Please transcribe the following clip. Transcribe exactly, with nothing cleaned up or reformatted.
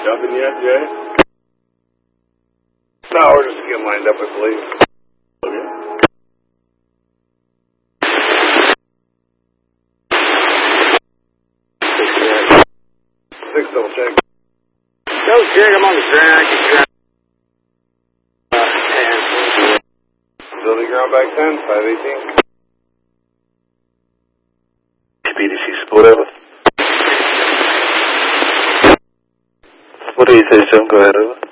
Nothing yet, Jay? No, we're just getting lined up, I believe. Okay. Six double check. Double check, I'm on the track. Uh, ten. Facility ground back ten, five eighteen. B D C support over. What do you say, Sam? Go ahead, over.